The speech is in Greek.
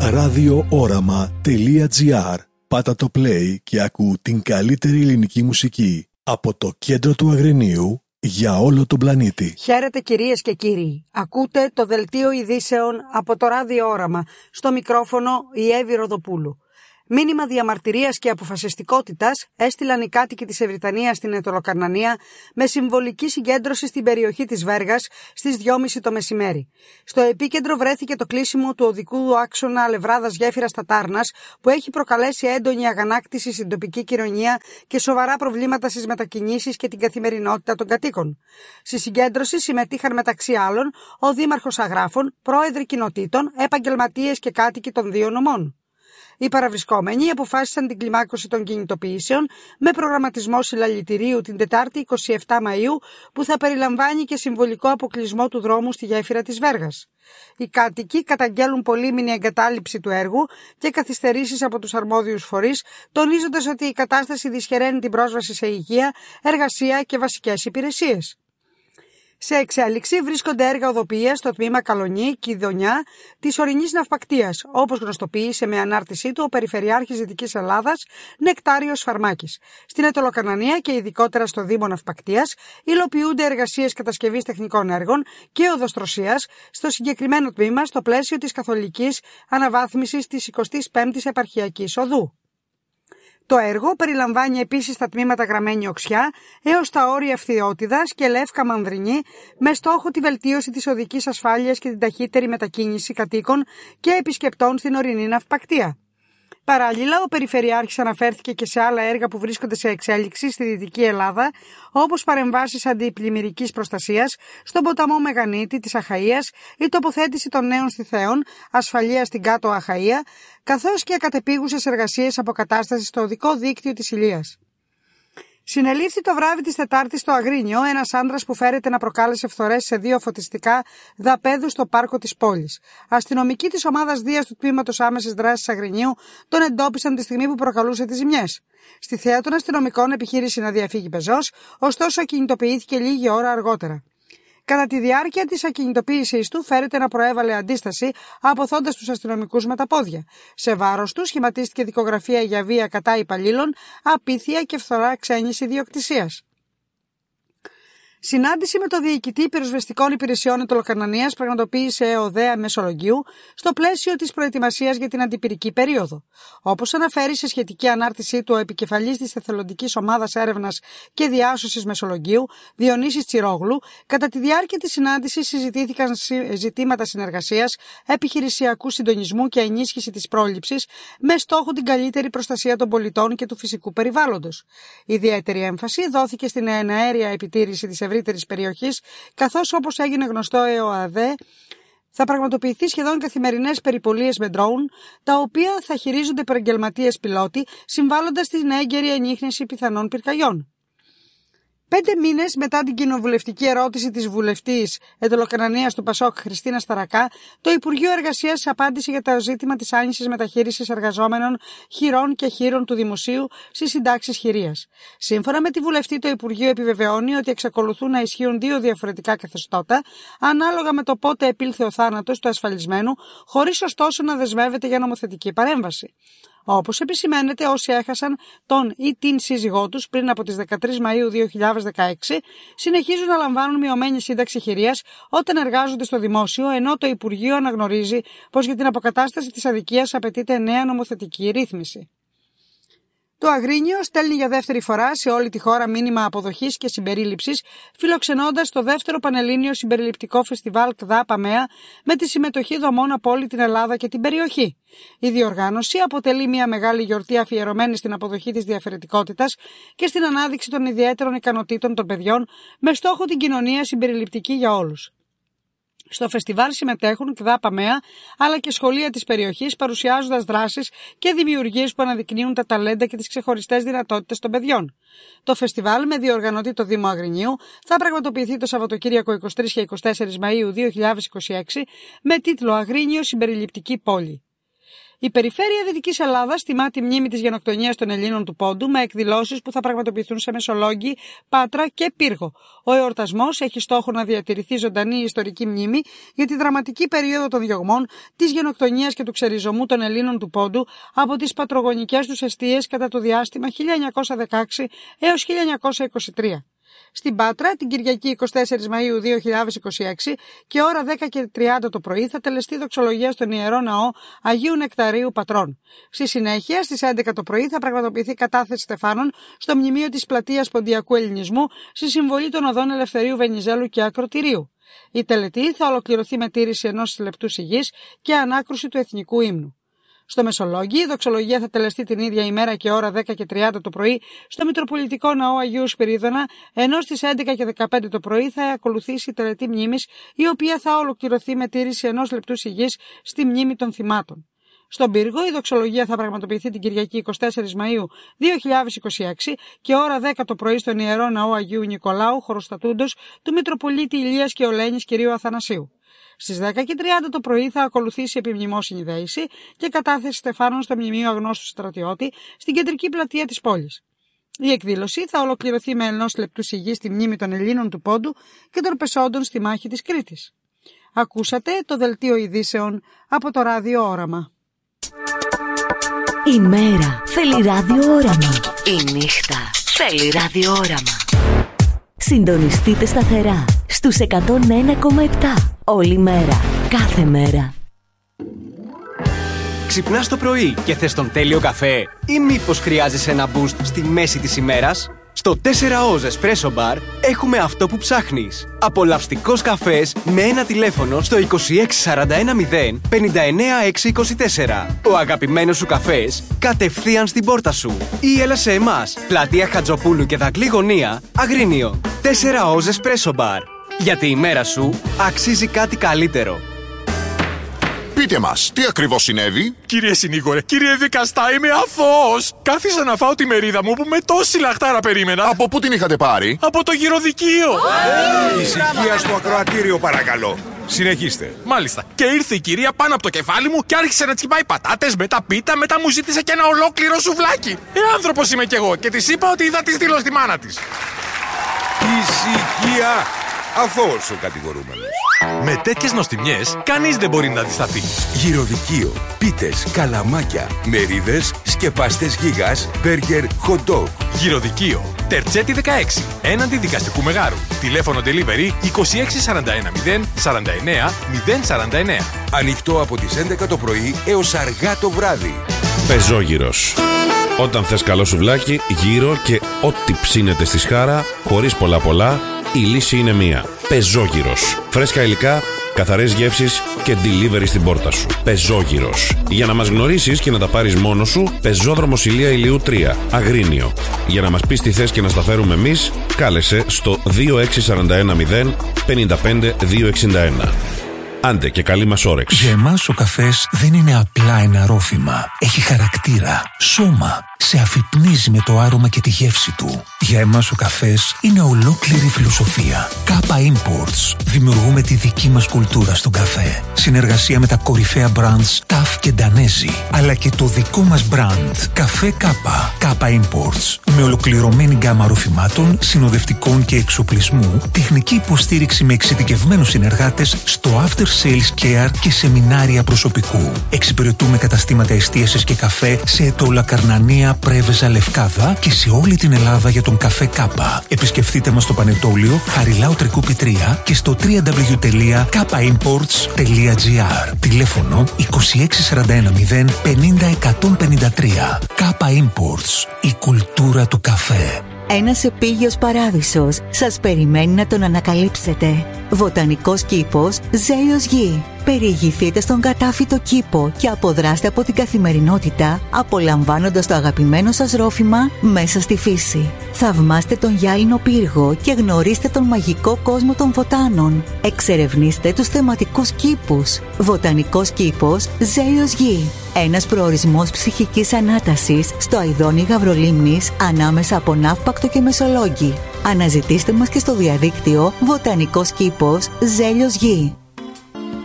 radiooraμα.gr. Πάτα το play και ακού την καλύτερη ελληνική μουσική από το κέντρο του Αγρινίου για όλο τον πλανήτη. Χαίρετε κυρίες και κύριοι. Ακούτε το δελτίο ειδήσεων από το Ράδιο Όραμα. Στο μικρόφωνο η Εύη Ροδοπούλου. Μήνυμα διαμαρτυρίας και αποφασιστικότητας έστειλαν οι κάτοικοι της Ευρυτανίας στην Ετωλοκαρνανία με συμβολική συγκέντρωση στην περιοχή της Βέργας στις 2.30 το μεσημέρι. Στο επίκεντρο βρέθηκε το κλείσιμο του οδικού άξονα Λευράδας-Γέφυρας Τατάρνας, που έχει προκαλέσει έντονη αγανάκτηση στην τοπική κοινωνία και σοβαρά προβλήματα στις μετακινήσεις και την καθημερινότητα των κατοίκων. Στη συγκέντρωση συμμετείχαν μεταξύ άλλων ο Δήμαρχος Αγράφων, πρόεδροι κοινοτήτων, επαγγελματίες και κάτοικοι των δύο νομών. Οι παραβρισκόμενοι αποφάσισαν την κλιμάκωση των κινητοποιήσεων με προγραμματισμό συλλαλητηρίου την Τετάρτη 27 Μαΐου, που θα περιλαμβάνει και συμβολικό αποκλεισμό του δρόμου στη γέφυρα της Βέργας. Οι κάτοικοι καταγγέλουν πολύμηνη εγκατάλειψη του έργου και καθυστερήσεις από τους αρμόδιους φορείς, τονίζοντας ότι η κατάσταση δυσχεραίνει την πρόσβαση σε υγεία, εργασία και βασικές υπηρεσίες. Σε εξέλιξη βρίσκονται έργα οδοποιίας στο τμήμα Καλονή-Κιδωνιά της ορεινής ναυπακτείας, όπως γνωστοποίησε με ανάρτησή του ο Περιφερειάρχης Δυτικής Ελλάδας Νεκτάριος Φαρμάκης. Στην Ετωλοκαρνανία και ειδικότερα στο Δήμο Ναυπακτείας υλοποιούνται εργασίες κατασκευής τεχνικών έργων και οδοστρωσίας στο συγκεκριμένο τμήμα, στο πλαίσιο της καθολικής αναβάθμισης της 25ης Επαρχιακής Οδού. Το έργο περιλαμβάνει επίσης τα τμήματα Γραμμένη Οξιά έως τα όρια Ευθυότητας και Λεύκα Μανδρινή, με στόχο τη βελτίωση της οδικής ασφάλειας και την ταχύτερη μετακίνηση κατοίκων και επισκεπτών στην ορεινή ναυπακτεία. Παράλληλα, ο Περιφερειάρχης αναφέρθηκε και σε άλλα έργα που βρίσκονται σε εξέλιξη στη Δυτική Ελλάδα, όπως παρεμβάσεις αντιπλημμυρικής προστασίας στον ποταμό Μεγανίτη της Αχαΐας, η τοποθέτηση των νέων στιθέων, ασφαλεία στην Κάτω Αχαΐα, καθώς και κατεπίγουσες εργασίες αποκατάστασης στο οδικό δίκτυο της Ηλίας. Συνελήφθη το βράδυ της Τετάρτης στο Αγρίνιο ένας άντρας που φέρεται να προκάλεσε φθορές σε 2 φωτιστικά δαπέδους στο πάρκο της πόλης. Αστυνομικοί της ομάδας Δίας του τμήματος άμεσης δράσης Αγρινίου τον εντόπισαν τη στιγμή που προκαλούσε τις ζημιές. Στη θέα των αστυνομικών επιχείρησε να διαφύγει πεζός, ωστόσο ακινητοποιήθηκε λίγη ώρα αργότερα. Κατά τη διάρκεια της ακινητοποίησης του φέρεται να προέβαλε αντίσταση, αποθώντας τους αστυνομικούς με τα πόδια. Σε βάρος του σχηματίστηκε δικογραφία για βία κατά υπαλλήλων, απίθεια και φθορά ξένης ιδιοκτησίας. Συνάντηση με το Διοικητή Πυροσβεστικών Υπηρεσιών Ετωλοκαρνανίας πραγματοποίησε ο ΔΕΑ Μεσολογγίου στο πλαίσιο της προετοιμασίας για την αντιπυρική περίοδο. Όπως αναφέρει σε σχετική ανάρτησή του ο επικεφαλής της Εθελοντικής Ομάδας Έρευνας και Διάσωσης Μεσολογγίου, Διονύσης Τσιρόγλου, κατά τη διάρκεια της συνάντησης συζητήθηκαν ζητήματα συνεργασίας, επιχειρησιακού συντονισμού και ενίσχυση της πρόληψης, με στόχο την καλύτερη προστασία των πολιτών και του φυσικού περιβάλλοντος. Ιδιαίτερη έμφαση δόθηκε στην εναέρια επιτήρηση της ευρύτερης περιοχής, καθώς, όπως έγινε γνωστό, ΕΟΑΔΕ θα πραγματοποιηθεί σχεδόν καθημερινές περιπολίες με ντρόουν, τα οποία θα χειρίζονται επαγγελματίες πιλότοι, συμβάλλοντας στην έγκαιρη ενίχνευση πιθανών πυρκαγιών. 5 μήνες μετά την κοινοβουλευτική ερώτηση της βουλευτής Ετωλοκαρνανίας του Πασόκ Χριστίνα Σταρακά, το Υπουργείο Εργασίας απάντησε για το ζήτημα της άνησης μεταχείρισης εργαζόμενων χειρών και χείρων του Δημοσίου στις συντάξεις χειρίας. Σύμφωνα με τη βουλευτή, το Υπουργείο επιβεβαιώνει ότι εξακολουθούν να ισχύουν 2 διαφορετικά καθεστώτα, ανάλογα με το πότε επήλθε ο θάνατος του ασφαλισμένου, χωρίς ωστόσο να δεσμεύεται για νομοθετική παρέμβαση. Όπως επισημαίνεται, όσοι έχασαν τον ή την σύζυγό τους πριν από τις 13 Μαΐου 2016 συνεχίζουν να λαμβάνουν μειωμένη σύνταξη χειρίας όταν εργάζονται στο δημόσιο, ενώ το Υπουργείο αναγνωρίζει πως για την αποκατάσταση της αδικίας απαιτείται νέα νομοθετική ρύθμιση. Το Αγρίνιο στέλνει για δεύτερη φορά σε όλη τη χώρα μήνυμα αποδοχής και συμπερίληψης, φιλοξενώντας το δεύτερο Πανελλήνιο Συμπεριληπτικό Φεστιβάλ ΚΔΑ ΠΑΜΕΑ με τη συμμετοχή δομών από όλη την Ελλάδα και την περιοχή. Η διοργάνωση αποτελεί μια μεγάλη γιορτή αφιερωμένη στην αποδοχή της διαφορετικότητας και στην ανάδειξη των ιδιαίτερων ικανοτήτων των παιδιών, με στόχο την κοινωνία συμπεριληπτική για όλους. Στο φεστιβάλ συμμετέχουν ΚΔΑ ΠΑΜΕΑ αλλά και σχολεία της περιοχής, παρουσιάζοντας δράσεις και δημιουργίες που αναδεικνύουν τα ταλέντα και τις ξεχωριστές δυνατότητες των παιδιών. Το φεστιβάλ, με διοργανωτή το Δήμο Αγρινίου, θα πραγματοποιηθεί το Σαββατοκύριακο 23 και 24 Μαΐου 2026 με τίτλο «Αγρίνιο Συμπεριληπτική Πόλη». Η περιφέρεια Δυτικής Ελλάδας τιμά τη μνήμη της γενοκτονίας των Ελλήνων του Πόντου με εκδηλώσεις που θα πραγματοποιηθούν σε Μεσολόγγι, Πάτρα και Πύργο. Ο εορτασμός έχει στόχο να διατηρηθεί ζωντανή η ιστορική μνήμη για τη δραματική περίοδο των διωγμών, της γενοκτονίας και του ξεριζωμού των Ελλήνων του Πόντου από τις πατρογονικές τους εστίες κατά το διάστημα 1916 έως 1923. Στην Πάτρα, την Κυριακή 24 Μαΐου 2026 και ώρα 10:30 το πρωί θα τελεστεί δοξολογία στον Ιερό Ναό Αγίου Νεκταρίου Πατρών. Στη συνέχεια, στις 11 το πρωί θα πραγματοποιηθεί κατάθεση στεφάνων στο μνημείο της Πλατείας Ποντιακού Ελληνισμού στη συμβολή των οδών Ελευθερίου Βενιζέλου και Ακροτηρίου. Η τελετή θα ολοκληρωθεί με τήρηση 1 λεπτού σιγής και ανάκρουση του εθνικού ύμνου. Στο Μεσολόγγι, η δοξολογία θα τελεστεί την ίδια ημέρα και ώρα 10:30 το πρωί στο Μητροπολιτικό Ναό Αγίου Σπυρίδωνα, ενώ στις 11:15 το πρωί θα ακολουθήσει η τελετή μνήμης, η οποία θα ολοκληρωθεί με τήρηση 1 λεπτού σιγής στη μνήμη των θυμάτων. Στον Πύργο, η δοξολογία θα πραγματοποιηθεί την Κυριακή 24 Μαΐου 2026 και ώρα 10 το πρωί στον Ιερό Ναό Αγίου Νικολάου, χωροστατούντος του Μητροπολίτη Ηλίας και Ολένης κ. Αθανασίου. Στις 10:30 το πρωί θα ακολουθήσει επιμνημόσυνη δέηση και κατάθεση στεφάνων στο Μνημείο Αγνώστου Στρατιώτη στην κεντρική πλατεία της πόλης. Η εκδήλωση θα ολοκληρωθεί με 1 λεπτού σιγής στη μνήμη των Ελλήνων του Πόντου και των πεσόντων στη μάχη της Κρήτης. Ακούσατε το δελτίο ειδήσεων από το Ράδιο Όραμα. Η μέρα θέλει ραδιόραμα. Η νύχτα θέλει ραδιόραμα. Συντονιστείτε σταθερά στους 101,7 όλη μέρα, κάθε μέρα. Ξυπνάς το πρωί και θες τον τέλειο καφέ ή μήπως χρειάζεσαι ένα boost στη μέση της ημέρας? Στο 4Oz Espresso Bar έχουμε αυτό που ψάχνεις. Απολαυστικός καφές με ένα τηλέφωνο στο 26410 59624. Ο αγαπημένος σου καφές κατευθείαν στην πόρτα σου. Ή έλα σε εμάς, πλατεία Χατζοπούλου και Δακλή Γωνία, Αγρίνιο. 4Oz Espresso Bar. Γιατί η μέρα σου αξίζει κάτι καλύτερο. Πείτε μας, τι ακριβώς συνέβη? Κύριε συνήγορε, κύριε δικαστά, είμαι αθώος. Κάθισα να φάω τη μερίδα μου που με τόση λαχτάρα περίμενα. Από πού την είχατε πάρει? Από το γυροδικείο. Ησυχία στο ακροατήριο, παρακαλώ. Συνεχίστε. Μάλιστα. Και ήρθε η κυρία πάνω από το κεφάλι μου και άρχισε να τσιμπάει πατάτες, μετά πίτα, μετά μου ζήτησε και ένα ολόκληρο σουβλάκι. Άνθρωπος είμαι κι εγώ και της είπα ότι θα τη στείλω στη μάνα της. Ησυχία. Αθώος ο κατηγορούμενος. Με τέτοιες νοστιμιές, κανείς δεν μπορεί να αντισταθεί. Γυροδικείο, πίτες, καλαμάκια, μερίδες, σκεπαστές γίγας, μπέργκερ, hot dog. Γυροδικείο, Τερτσέτη 16, έναντι δικαστικού μεγάρου. Τηλέφωνο delivery 26410 49 049. Ανοιχτό από τις 11 το πρωί έως αργά το βράδυ. Πεζόγυρος. Όταν θες καλό σουβλάκι, γύρω και ό,τι ψήνεται στη σχάρα, χωρίς πολλά, η λύση είναι μία. Πεζόγυρος. Φρέσκα υλικά, καθαρές γεύσεις και delivery στην πόρτα σου. Πεζόγυρος. Για να μας γνωρίσεις και να τα πάρεις μόνος σου, Πεζόδρομος Ηλία Ηλιού 3, Αγρίνιο. Για να μας πεις τι θες και να στα φέρουμε εμείς, κάλεσε στο 26410 55 261. Άντε και καλή μας όρεξη. Για εμάς ο καφές δεν είναι απλά ένα ρόφημα. Έχει χαρακτήρα, σώμα. Σε αφυπνίζει με το άρωμα και τη γεύση του. Για εμάς ο καφές είναι ολόκληρη φιλοσοφία. Kappa Imports. Δημιουργούμε τη δική μας κουλτούρα στον καφέ. Συνεργασία με τα κορυφαία brands TAF και Danesi. Αλλά και το δικό μας brand. Καφέ Kappa. Kappa Imports. Με ολοκληρωμένη γκάμα ροφημάτων, συνοδευτικών και εξοπλισμού, τεχνική υποστήριξη με εξειδικευμένους συνεργάτες στο after sales care και σεμινάρια προσωπικού. Εξυπηρετούμε καταστήματα εστίασης και καφέ σε Ετώλα, Καρνανία, Πρέβεζα, Λευκάδα και σε όλη την Ελλάδα για τον καφέ Κάπα. Επισκεφτείτε μας στο Πανετόλιο, Χαριλάου Τρικούπη 3 και στο www.kappaimports.gr. Τηλέφωνο 26410 50 153. Kappa Imports. Η κουλτούρα του καφέ. Ένας επίγειος παράδεισος σας περιμένει να τον ανακαλύψετε. Βοτανικός κήπος Ζέλιος Γη. Περιηγηθείτε στον κατάφυτο κήπο και αποδράστε από την καθημερινότητα, απολαμβάνοντας το αγαπημένο σας ρόφημα μέσα στη φύση. Θαυμάστε τον γυάλινο πύργο και γνωρίστε τον μαγικό κόσμο των βοτάνων. Εξερευνήστε τους θεματικούς κήπους. Βοτανικός κήπος Ζέλιος Γη. Ένας προορισμός ψυχικής ανάτασης στο αηδόνι Γαυρολίμνης ανάμεσα από Ναύπακτο και Μεσολόγγι. Αναζητήστε μας και στο διαδίκτυο Βοτανικός κήπος Ζέλιος Γη.